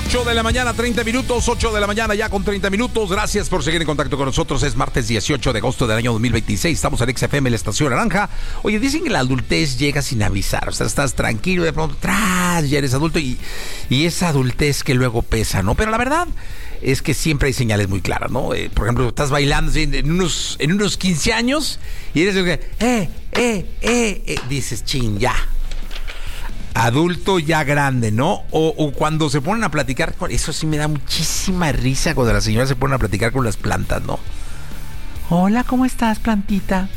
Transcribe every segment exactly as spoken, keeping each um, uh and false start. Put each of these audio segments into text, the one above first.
ocho de la mañana, treinta minutos, ocho de la mañana ya con treinta minutos. Gracias por seguir en contacto con nosotros. Es martes dieciocho de agosto del año dos mil veintiséis. Estamos en X F M, la estación naranja. Oye, dicen que la adultez llega sin avisar. O sea, estás tranquilo, de pronto, tras, ya eres adulto y, y esa adultez que luego pesa, ¿no? Pero la verdad es que siempre hay señales muy claras, ¿no? Eh, por ejemplo, estás bailando ¿sí? en, unos, en unos quince años y eres el que, eh, eh, eh, eh, dices, chin, ya. Adulto ya grande, ¿no? O, o cuando se ponen a platicar, con, eso sí me da muchísima risa cuando las señoras se ponen a platicar con las plantas, ¿no? Hola, ¿cómo estás, plantita?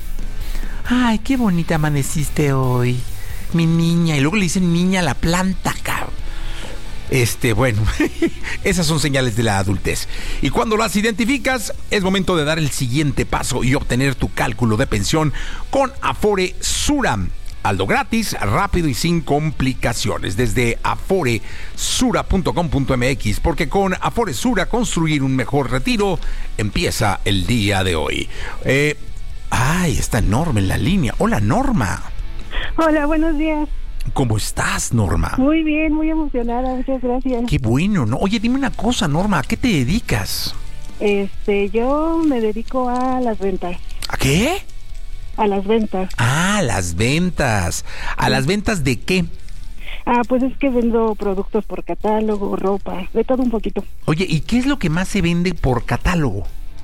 Ay, qué bonita amaneciste hoy, mi niña. Y luego le dicen niña a la planta, cabrón. Este, bueno, esas son señales de la adultez. Y cuando las identificas, es momento de dar el siguiente paso y obtener tu cálculo de pensión con Afore Sura. Algo gratis, rápido y sin complicaciones. Desde afore sura punto com punto m x, porque con Afore Sura construir un mejor retiro empieza el día de hoy. Eh, ay, está Norma en la línea. Hola, Norma. Hola, buenos días. ¿Cómo estás, Norma? Muy bien, muy emocionada, muchas gracias. Qué bueno, ¿no? Oye, dime una cosa, Norma, ¿a qué te dedicas? Este, yo me dedico a las ventas. ¿A qué? A las ventas. Ah, las ventas. ¿A las ventas de qué? Ah, pues es que vendo productos por catálogo, ropa, de todo un poquito. Oye, ¿y qué es lo que más se vende por catálogo?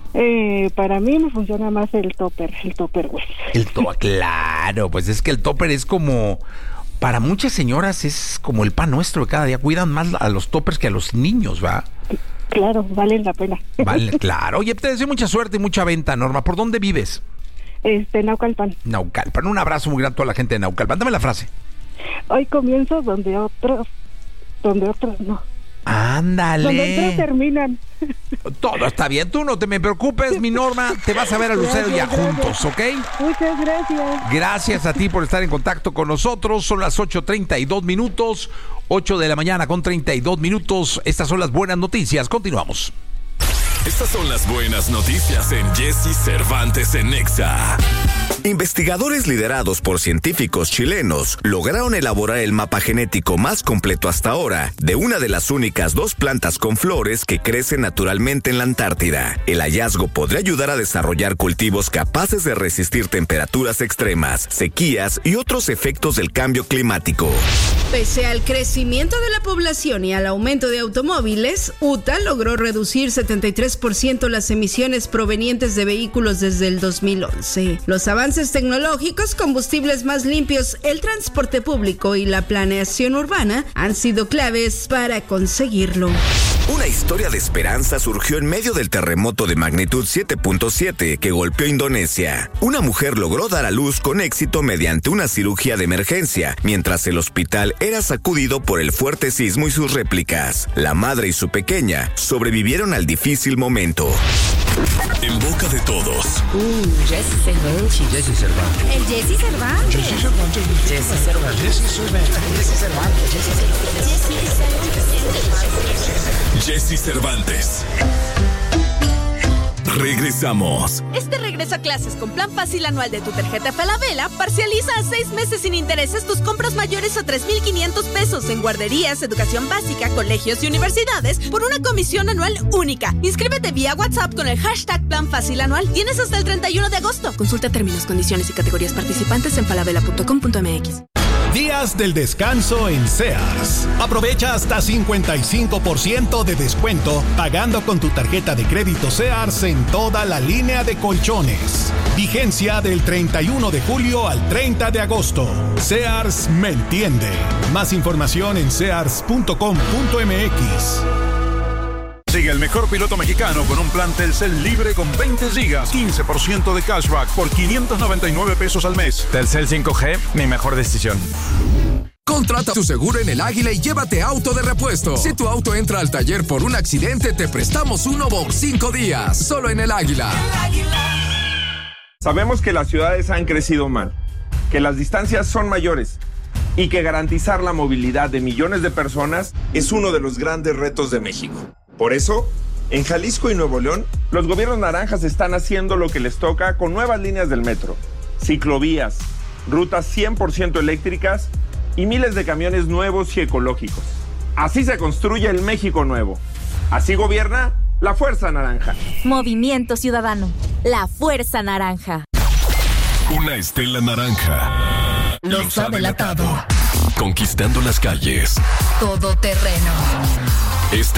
Eh, para mí me funciona más el topper, el topper, güey. El topper, claro, pues es que el topper es como... Para muchas señoras es como el pan nuestro de cada día. Cuidan más a los toppers que a los niños, ¿va? Claro, valen la pena. Vale, claro. Oye, te deseo mucha suerte y mucha venta, Norma. ¿Por dónde vives? Este, Naucalpan. Naucalpan. Un abrazo muy grande a toda la gente de Naucalpan. Dame la frase. Hoy comienzo donde otros, donde otros no. Ándale. Donde otros terminan. Todo está bien. Tú no te me preocupes, mi Norma. Te vas a ver a Lucero ya juntos, ¿ok? Muchas gracias. Gracias a ti por estar en contacto con nosotros. Son las ocho treinta y dos minutos. ocho de la mañana con treinta y dos minutos. Estas son las buenas noticias. Continuamos. Estas son las buenas noticias en Jesse Cervantes en Nexa. Investigadores liderados por científicos chilenos lograron elaborar el mapa genético más completo hasta ahora de una de las únicas dos plantas con flores que crecen naturalmente en la Antártida. El hallazgo podría ayudar a desarrollar cultivos capaces de resistir temperaturas extremas, sequías y otros efectos del cambio climático. Pese al crecimiento de la población y al aumento de automóviles, U T A logró reducir setenta y tres por ciento las emisiones provenientes de vehículos desde el dos mil once. Los avances tecnológicos, combustibles más limpios, el transporte público y la planeación urbana han sido claves para conseguirlo. Una historia de esperanza surgió en medio del terremoto de magnitud siete punto siete que golpeó Indonesia. Una mujer logró dar a luz con éxito mediante una cirugía de emergencia, mientras el hospital era sacudido por el fuerte sismo y sus réplicas. La madre y su pequeña sobrevivieron al difícil momento. En boca de todos. Uh, Jesse Cervantes. Jesse Cervantes. El Jesse Cervantes. Jesse Cervantes. Jesse Cervantes. Jesse Cervantes. Jesse Cervantes. Jesse Cervantes. Regresamos. Este regreso a clases con plan fácil anual de tu tarjeta Falabella parcializa a seis meses sin intereses tus compras mayores a tres mil quinientos pesos en guarderías, educación básica, colegios y universidades por una comisión anual única. Inscríbete vía WhatsApp con el hashtag plan fácil anual. Tienes hasta el treinta y uno de agosto. Consulta términos, condiciones y categorías participantes en falabella punto com punto m x. Días del descanso en Sears. Aprovecha hasta cincuenta y cinco por ciento de descuento pagando con tu tarjeta de crédito Sears en toda la línea de colchones. Vigencia del treinta y uno de julio al treinta de agosto. Sears me entiende. Más información en sears punto com punto m x. Sigue el mejor piloto mexicano con un plan Telcel libre con veinte gigas, quince por ciento de cashback por quinientos noventa y nueve pesos al mes. Telcel cinco G, mi mejor decisión. Contrata tu seguro en El Águila y llévate auto de repuesto. Si tu auto entra al taller por un accidente, te prestamos uno por cinco días. Solo en El Águila. El Águila. Sabemos que las ciudades han crecido mal, que las distancias son mayores y que garantizar la movilidad de millones de personas es uno de los grandes retos de México. Por eso, en Jalisco y Nuevo León, los gobiernos naranjas están haciendo lo que les toca con nuevas líneas del metro, ciclovías, rutas cien por ciento eléctricas y miles de camiones nuevos y ecológicos. Así se construye el México nuevo. Así gobierna la Fuerza Naranja. Movimiento Ciudadano. La Fuerza Naranja. Una estela naranja. Los ha delatado. Conquistando las calles. Todoterreno. Esta